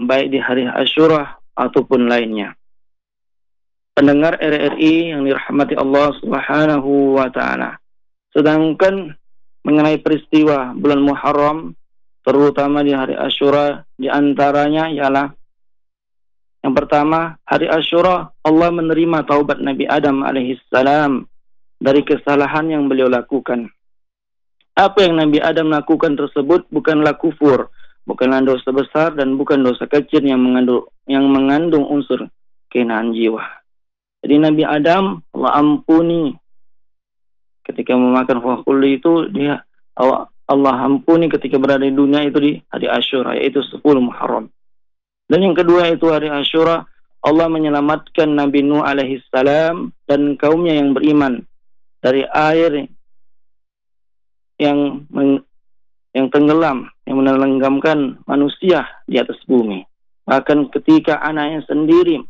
baik di hari Asyura ataupun lainnya. Pendengar RRI yang dirahmati Allah Subhanahu wa taala. Sedangkan mengenai peristiwa bulan Muharram, terutama di hari Asyura, di antaranya ialah yang pertama, hari Asyura Allah menerima taubat Nabi Adam alaihissalam dari kesalahan yang beliau lakukan. Apa yang Nabi Adam lakukan tersebut bukanlah kufur, bukanlah dosa besar dan bukan dosa kecil yang mengandung unsur kehinaan jiwa. Jadi Nabi Adam Allah ampuni ketika memakan buah kulli itu, dia Allah ampuni ketika berada di dunia itu di hari Asyura, yaitu 10 Muharram. Dan yang kedua itu hari Asyura Allah menyelamatkan Nabi Nuh alaihissalam dan kaumnya yang beriman dari air yang tenggelam, yang menenggelamkan manusia di atas bumi. Bahkan ketika anaknya sendiri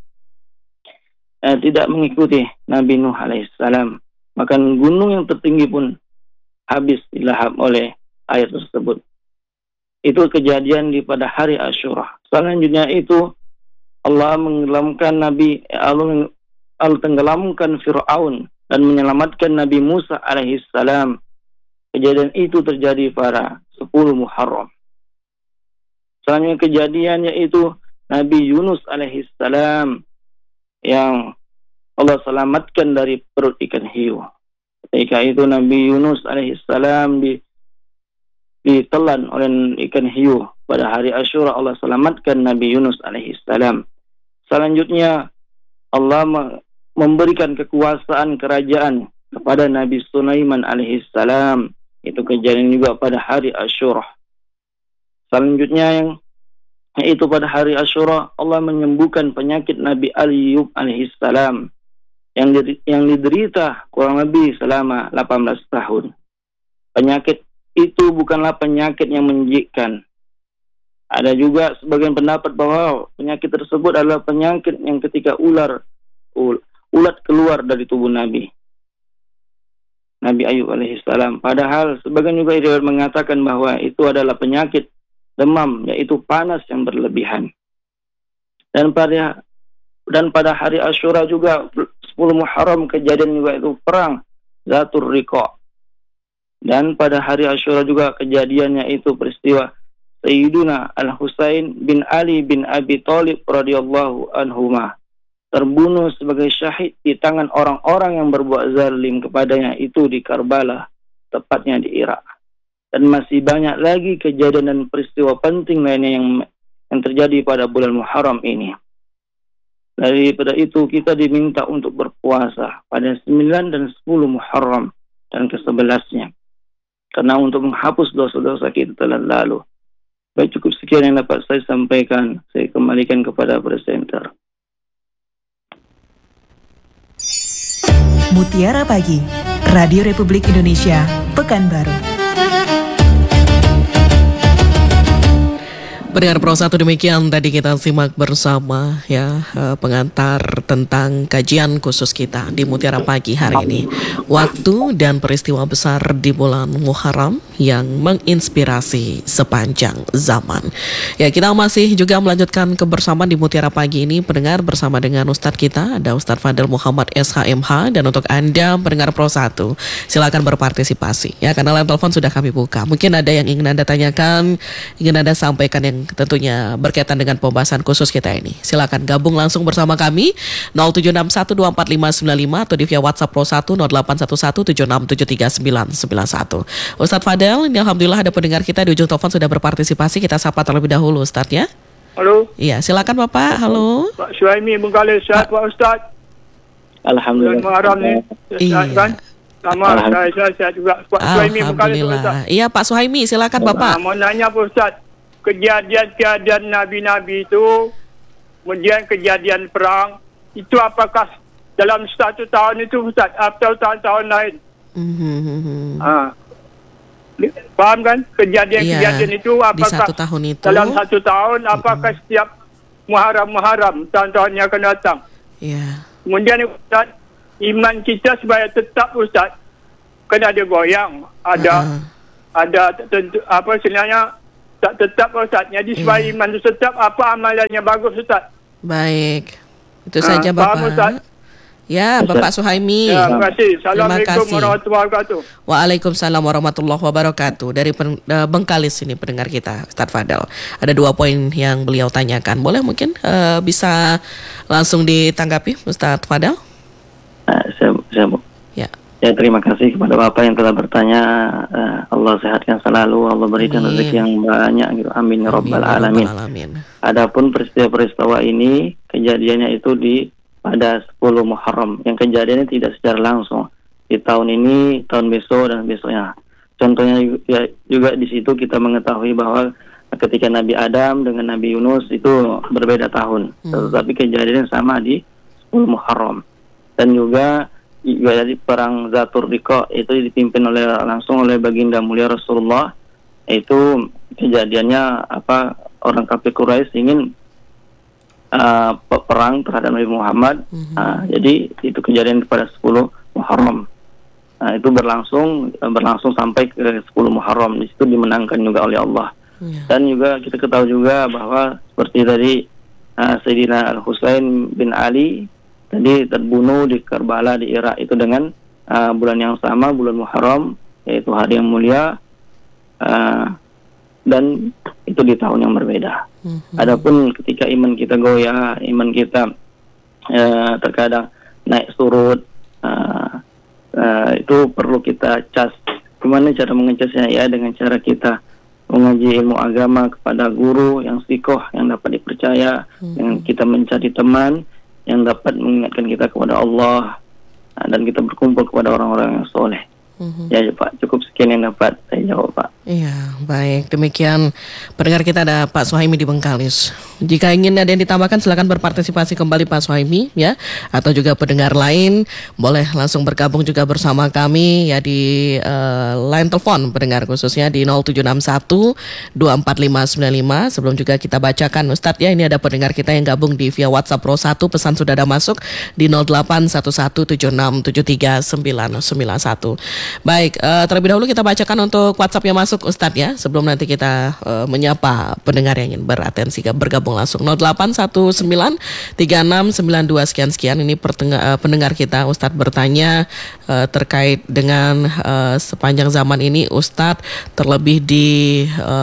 tidak mengikuti Nabi Nuh alaihissalam, maka gunung yang tertinggi pun habis dilahap oleh air tersebut. Itu kejadian di pada hari Asyura. Selanjutnya itu Allah menenggelamkan Allah tenggelamkan Fir'aun dan menyelamatkan Nabi Musa alaihissalam. Kejadian itu terjadi pada 10 Muharram. Selanjutnya kejadian yaitu Nabi Yunus alaihissalam yang Allah selamatkan dari perut ikan hiu. Ketika itu Nabi Yunus alaihissalam ditelan oleh ikan hiu. Pada hari Asyura Allah selamatkan Nabi Yunus alaihissalam. Selanjutnya Allah memberikan kekuasaan kerajaan kepada Nabi Sulaiman alaihissalam. Itu kejadian juga pada hari Asyura. Selanjutnya yaitu pada hari Asyura Allah menyembuhkan penyakit Nabi Ayyub alaihissalam yang diderita kurang lebih selama 18 tahun. Penyakit itu bukanlah penyakit yang menjijikkan. Ada juga sebagian pendapat bahwa penyakit tersebut adalah penyakit yang ketika ulat keluar dari tubuh Nabi Ayyub alaihissalam. Padahal sebagian juga riwayat mengatakan bahwa itu adalah penyakit demam, yaitu panas yang berlebihan. Dan pada hari Asyura juga 10 Muharram kejadian juga itu perang Zatur Riqa. Dan pada hari Asyura juga kejadiannya itu peristiwa Sayyiduna Al-Husain bin Ali bin Abi Thalib radhiyallahu anhuma terbunuh sebagai syahid di tangan orang-orang yang berbuat zalim kepadanya itu di Karbala, tepatnya di Irak. Dan masih banyak lagi kejadian dan peristiwa penting lainnya yang terjadi pada bulan Muharram ini. Daripada itu kita diminta untuk berpuasa pada 9 dan 10 Muharram dan ke-11-nya. Karena untuk menghapus dosa-dosa kita telah lalu. Baik, cukup sekian yang dapat saya sampaikan. Saya kembalikan kepada presenter. Mutiara Pagi, Radio Republik Indonesia, Pekanbaru. Pendengar Pro 1, demikian tadi kita simak bersama ya pengantar tentang kajian khusus kita di Mutiara Pagi hari ini. Waktu dan peristiwa besar di bulan Muharram yang menginspirasi sepanjang zaman. Ya, kita masih juga melanjutkan kebersamaan di Mutiara Pagi ini, pendengar, bersama dengan Ustadz kita, ada Ustadz Fadil Muhammad SHMH. Dan untuk Anda pendengar Pro 1, silakan berpartisipasi ya, karena line telepon sudah kami buka. Mungkin ada yang ingin Anda tanyakan, ingin Anda sampaikan yang tentunya berkaitan dengan pembahasan khusus kita ini. Silakan gabung langsung bersama kami 0761245595 atau di via WhatsApp Pro 1 0811767391. Ustadz Fadel, ini alhamdulillah ada pendengar kita di ujung telepon sudah berpartisipasi. Kita sapa terlebih dahulu Ustadz ya. Halo. Iya, silakan Bapak. Halo. Pak Suhaimi Bengkalis, sehat Pak Ustadz. Alhamdulillah. Muharram ni. Sehat kan? Sama saya sehat juga. Pak Suhaimi Bengkalis Ustadz. Iya Pak Suhaimi, silakan Bapak. Mau nanya Pak Ustadz, kejadian Nabi-Nabi itu, kemudian kejadian perang, itu apakah dalam 1 tahun itu Ustaz, atau tahun-tahun lain? Faham kan? Kejadian-kejadian itu apakah di 1 tahun itu? Dalam 1 tahun, apakah setiap Muharram tahun-tahun yang akan datang? Kemudian Ustaz, iman kita supaya tetap Ustaz, kan ada goyang, ada tentu apa sebenarnya tak tetap Ustaz. Jadi supaya iman itu tetap, apa amalannya bagus Ustaz. Baik. Itu saja Bapak. Faham Ustaz? Ya, Bapak Suhaimi. Ya, terima kasih. Assalamualaikum warahmatullahi wabarakatuh. Waalaikumsalam warahmatullahi wabarakatuh. Dari Bengkalis ini pendengar kita, Ustadz Fadel. Ada 2 poin yang beliau tanyakan. Boleh mungkin bisa langsung ditanggapi, Ustadz Fadel? Ya, terima kasih kepada Bapak yang telah bertanya. Allah sehatkan selalu, Allah berikan rezeki yang banyak gitu. Amin ya rabbal alamin. Adapun peristiwa ini kejadiannya itu pada 10 Muharram. Yang kejadiannya tidak secara langsung di tahun ini, tahun besok dan besoknya. Contohnya juga di situ kita mengetahui bahwa ketika Nabi Adam dengan Nabi Yunus itu berbeda tahun, tetapi kejadiannya sama di 10 Muharram. Dan juga dari perang Zatur Riqa itu dipimpin langsung oleh baginda mulia Rasulullah. Itu kejadiannya orang kafir Quraisy ingin perang terhadap Nabi Muhammad. Jadi itu kejadian pada 10 Muharram. Itu berlangsung sampai ke 10 Muharram. Di situ dimenangkan juga oleh Allah. Dan juga kita ketahui juga bahwa seperti tadi Sayyidina Al-Husain bin Ali tadi terbunuh di Karbala di Irak itu dengan bulan yang sama, bulan Muharram, yaitu hari yang mulia, dan itu di tahun yang berbeda. Adapun ketika iman kita goyah, iman kita terkadang naik surut, itu perlu kita cas. Gimana cara mengecasnya? Ya dengan cara kita mengaji ilmu agama kepada guru yang sikoh, yang dapat dipercaya, dengan kita mencari teman yang dapat mengingatkan kita kepada Allah, dan kita berkumpul kepada orang-orang yang soleh. Ya Pak, cukup sekian yang dapat saya jawab Pak. Iya, baik. Demikian pendengar kita, ada Pak Suhaimi di Bengkalis. Jika ingin ada yang ditambahkan, silakan berpartisipasi kembali Pak Suhaimi ya, atau juga pendengar lain boleh langsung bergabung juga bersama kami ya di line telepon pendengar khususnya di 0761 24595. Sebelum juga kita bacakan Ustadz ya, ini ada pendengar kita yang gabung di via WhatsApp Pro 1, pesan sudah ada masuk di 0811767391. Baik, terlebih dahulu kita bacakan untuk WhatsApp yang masuk Ustadz ya, sebelum nanti kita menyapa pendengar yang ingin beratensi bergabung langsung. 08193692 sekian. Ini pendengar kita, Ustadz bertanya terkait dengan sepanjang zaman ini Ustadz, terlebih di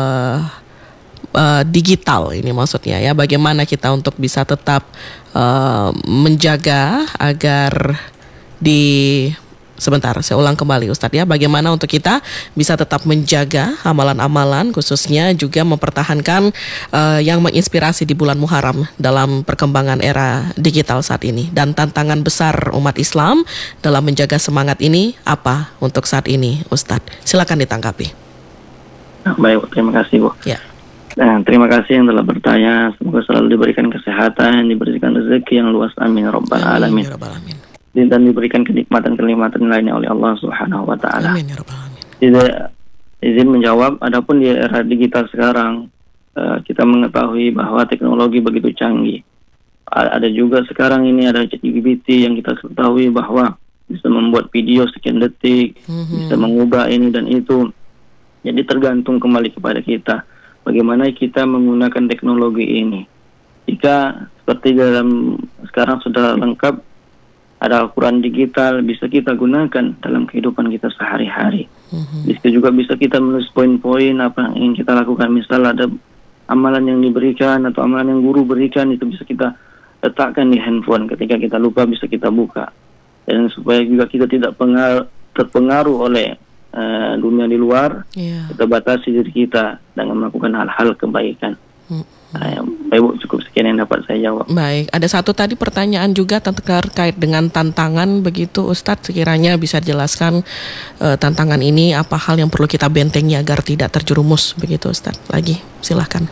digital ini maksudnya ya, bagaimana kita untuk bisa tetap menjaga agar Sebentar, saya ulang kembali Ustadz ya, bagaimana untuk kita bisa tetap menjaga amalan-amalan, khususnya juga mempertahankan yang menginspirasi di bulan Muharram dalam perkembangan era digital saat ini, dan tantangan besar umat Islam dalam menjaga semangat ini apa untuk saat ini Ustadz? Silakan ditanggapi. Baik, terima kasih Bu. Ya. Nah, terima kasih yang telah bertanya. Semoga selalu diberikan kesehatan, diberikan rezeki yang luas. Amin rabbal alamin. Dan diberikan kenikmatan-kenikmatan lainnya oleh Allah Subhanahu wa taala. Amin ya rabbal alamin. Izin menjawab, adapun di era digital sekarang kita mengetahui bahwa teknologi begitu canggih. Ada juga sekarang ini ada ChatGPT yang kita ketahui bahwa bisa membuat video sekian detik, bisa mengubah ini dan itu. Jadi tergantung kembali kepada kita bagaimana kita menggunakan teknologi ini. Jika seperti dalam sekarang sudah lengkap, ada Al-Quran digital, bisa kita gunakan dalam kehidupan kita sehari-hari. Bisa juga bisa kita menulis poin-poin apa yang ingin kita lakukan. Misal ada amalan yang diberikan atau amalan yang guru berikan, itu bisa kita letakkan di handphone. Ketika kita lupa bisa kita buka. Dan supaya juga kita tidak terpengaruh oleh dunia di luar, kita batasi diri kita dengan melakukan hal-hal kebaikan. Baik, cukup sekian yang dapat saya jawab. Baik, ada satu tadi pertanyaan juga terkait dengan tantangan begitu Ustadz, sekiranya bisa jelaskan tantangan ini, apa hal yang perlu kita bentengi agar tidak terjerumus begitu Ustadz? Lagi, silahkan.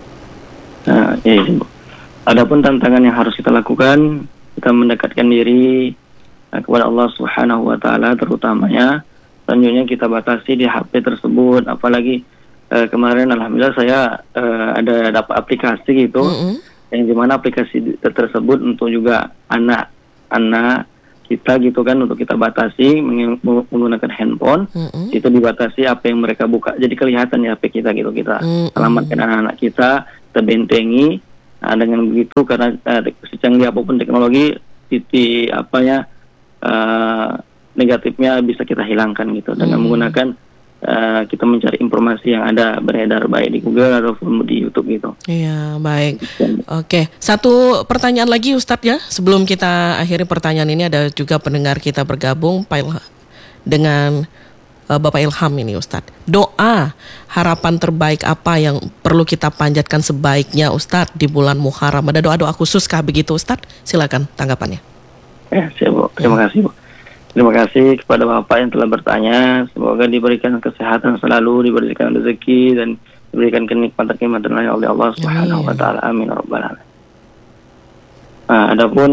Adapun tantangan yang harus kita lakukan, kita mendekatkan diri kepada Allah Subhanahu wa taala terutamanya. Selanjutnya kita batasi di HP tersebut, apalagi kemarin alhamdulillah saya ada dapat aplikasi gitu, yang dimana aplikasi tersebut untuk juga anak-anak kita gitu kan, untuk kita batasi menggunakan handphone. Itu dibatasi apa yang mereka buka, jadi kelihatan ya HP kita gitu, kita selamatkan anak-anak kita bentengi. Nah, dengan begitu, karena secanggih apapun teknologi, sisi negatifnya bisa kita hilangkan gitu dengan menggunakan kita mencari informasi yang ada beredar baik di Google ataupun di YouTube gitu. Iya, baik. Oke, satu pertanyaan lagi Ustadz ya, sebelum kita akhiri pertanyaan ini. Ada juga pendengar kita bergabung dengan Bapak Ilham ini Ustadz. Doa harapan terbaik apa yang perlu kita panjatkan sebaiknya Ustadz di bulan Muharram? Ada doa-doa khusus kah begitu Ustadz? Silakan tanggapannya. Siap, Bu. Terima kasih, Bu. Terima kasih kepada Bapak yang telah bertanya. Semoga diberikan kesehatan selalu, diberikan rezeki, dan diberikan kenikmatan-kenikmatan oleh Allah Subhanahu wa taala. Amin ya rabbal alamin. Adapun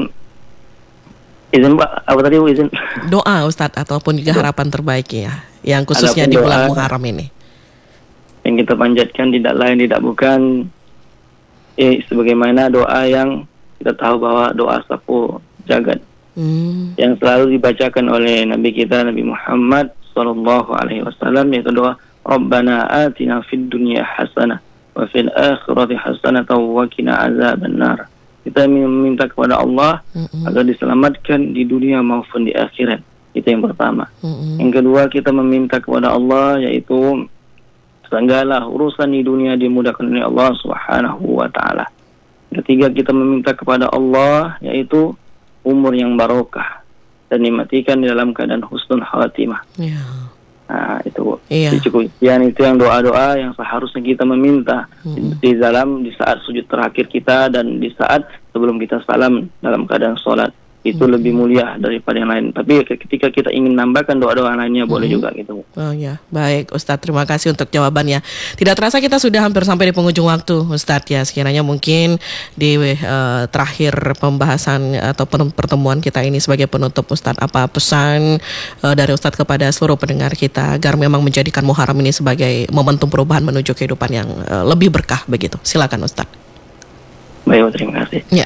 izin Pak, apa tadi Bu, izin? Doa Ustadz ataupun juga harapan terbaik ya, yang khususnya di bulan Muharram ini. Yang kita panjatkan tidak lain tidak bukan sebagaimana doa yang kita tahu bahwa doa sapu jagat. Yang selalu dibacakan oleh Nabi kita Nabi Muhammad sallallahu alaihi wasallam, yaitu doa Rabbana atina fid dunya hasanah wa fil akhirati hasanah wa qina azabannar. Kita meminta kepada Allah agar diselamatkan di dunia maupun di akhirat. Itu yang pertama. Yang kedua, kita meminta kepada Allah yaitu segala urusan di dunia dimudahkan oleh Allah Subhanahu wa taala. Ketiga, kita meminta kepada Allah yaitu umur yang barokah dan dimatikan di dalam keadaan husnul khatimah. Nah, itu cukup. Itu yang doa-doa yang seharusnya kita meminta di saat sujud terakhir kita dan di saat sebelum kita salam dalam keadaan sholat. Itu lebih mulia daripada yang lain. Tapi ketika kita ingin nambahkan doa-doa lainnya boleh juga gitu. Oh ya, baik Ustadz, terima kasih untuk jawabannya. Tidak terasa kita sudah hampir sampai di penghujung waktu Ustadz ya. Sekiranya mungkin di terakhir pembahasan atau pertemuan kita ini sebagai penutup Ustadz, apa pesan dari Ustadz kepada seluruh pendengar kita agar memang menjadikan Muharram ini sebagai momentum perubahan menuju kehidupan yang lebih berkah begitu. Silakan Ustadz. Baik, terima kasih. Ya.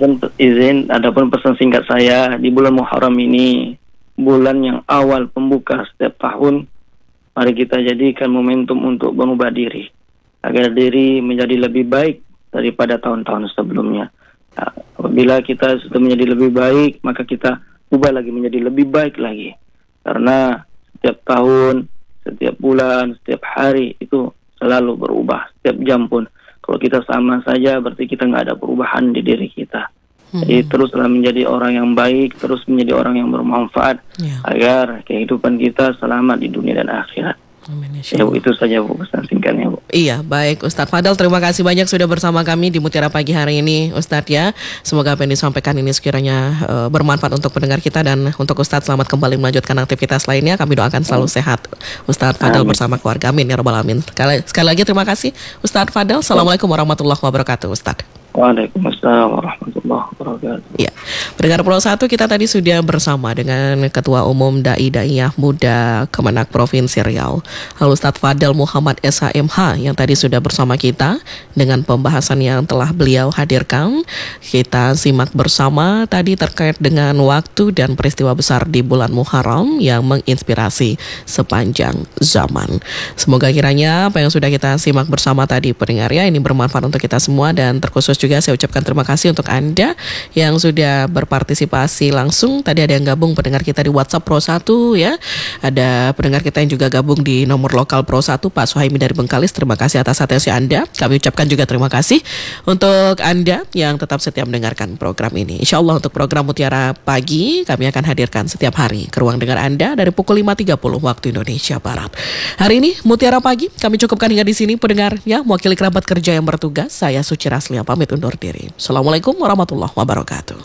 Adapun pesan singkat saya, di bulan Muharram ini, bulan yang awal pembuka setiap tahun, mari kita jadikan momentum untuk mengubah diri, agar diri menjadi lebih baik daripada tahun-tahun sebelumnya. Nah, apabila kita sudah menjadi lebih baik, maka kita ubah lagi menjadi lebih baik lagi. Karena setiap tahun, setiap bulan, setiap hari itu selalu berubah, setiap jam pun. Kalau kita sama saja berarti kita nggak ada perubahan di diri kita. Jadi teruslah menjadi orang yang baik, terus menjadi orang yang bermanfaat, agar kehidupan kita selamat di dunia dan akhirat. Amin, ya, Bu, itu saja Bu pesan singkatnya, Bu. Iya, baik Ustadz Fadel, terima kasih banyak sudah bersama kami di Mutiara Pagi hari ini Ustadz ya. Semoga apa yang disampaikan ini sekiranya bermanfaat untuk pendengar kita, dan untuk Ustadz selamat kembali melanjutkan aktivitas lainnya. Kami doakan selalu sehat Ustadz Fadel bersama keluarga. Amin ya rabbal alamin. Sekali lagi terima kasih Ustadz Fadel. Assalamualaikum warahmatullahi wabarakatuh Ustadz. Waalaikumsalam warahmatullahi wabarakatuh. Ya, pendengar Pro 1, kita tadi sudah bersama dengan Ketua Umum Dai-Daiyah Muda Kemenak Provinsi Riau, Ustadz Fadel Muhammad SHMH, yang tadi sudah bersama kita dengan pembahasan yang telah beliau hadirkan. Kita simak bersama tadi terkait dengan waktu dan peristiwa besar di bulan Muharram yang menginspirasi sepanjang zaman. Semoga kiranya apa yang sudah kita simak bersama tadi pendengar ya, ini bermanfaat untuk kita semua, dan terkhusus juga saya ucapkan terima kasih untuk Anda yang sudah berpartisipasi langsung. Tadi ada yang gabung pendengar kita di WhatsApp Pro 1 ya. Ada pendengar kita yang juga gabung di nomor lokal Pro 1, Pak Suhaimi dari Bengkalis. Terima kasih atas atensi Anda. Kami ucapkan juga terima kasih untuk Anda yang tetap setia mendengarkan program ini. Insya Allah untuk program Mutiara Pagi kami akan hadirkan setiap hari ke ruang dengar Anda dari pukul 5.30 waktu Indonesia Barat. Hari ini Mutiara Pagi kami cukupkan hingga di sini pendengar ya. Mewakili kerabat kerja yang bertugas, saya Suci Raslia pamit undur diri. Assalamualaikum warahmatullahi wabarakatuh.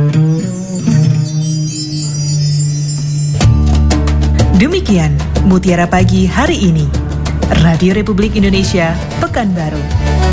Demikian Mutiara Pagi hari ini. Radio Republik Indonesia, Pekanbaru.